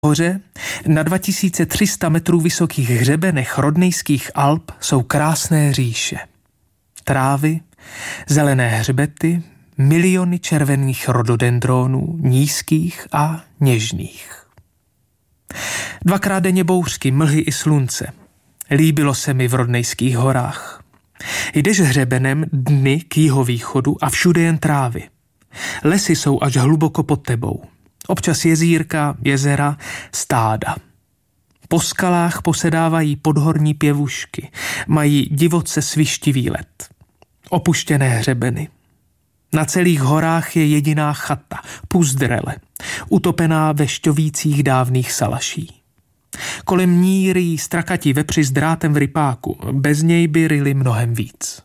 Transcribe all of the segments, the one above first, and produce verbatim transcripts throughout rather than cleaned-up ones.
Hoře na dva tisíce tři sta metrů vysokých hřebenech Rodnejských Alp jsou krásné říše. Trávy, zelené hřbety, miliony červených rododendronů, nízkých a něžných. Dvakrát denně bouřky, mlhy i slunce. Líbilo se mi v Rodnejských horách. Jdeš hřebenem dny k jihovýchodu a všude jen trávy. Lesy jsou až hluboko pod tebou. Občas jezírka, jezera, stáda. Po skalách posedávají podhorní pěvušky, mají divoce svištivý let. Opuštěné hřebeny. Na celých horách je jediná chata, Puzdrele, utopená ve šťovících dávných salaší. Kolem ní ryjí strakatí vepři s drátem v rypáku, bez něj by ryli mnohem víc.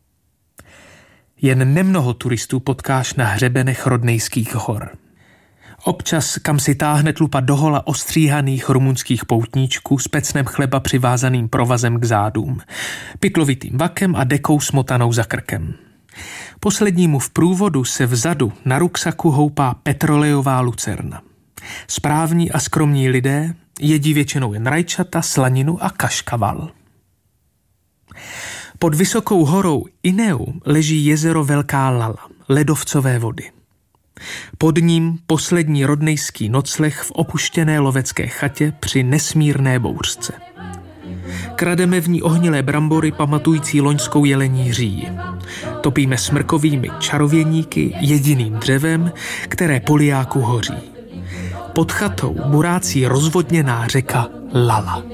Jen nemnoho turistů potkáš na hřebenech Rodnejských hor. Občas kam si táhne tlupa dohola ostříhaných rumunských poutníčků s pecnem chleba přivázaným provazem k zádům, pytlovitým vakem a dekou smotanou za krkem. Poslednímu v průvodu se vzadu na ruksaku houpá petrolejová lucerna. Správní a skromní lidé jedí většinou jen rajčata, slaninu a kaškaval. Pod vysokou horou Ineu leží jezero Velká Lala, ledovcové vody. Pod ním poslední rodnejský nocleh v opuštěné lovecké chatě při nesmírné bouřce. Krademe v ní ohnilé brambory pamatující loňskou jelení říji. Topíme smrkovými čarověníky jediným dřevem, které poliáku hoří. Pod chatou burácí rozvodněná řeka Lala.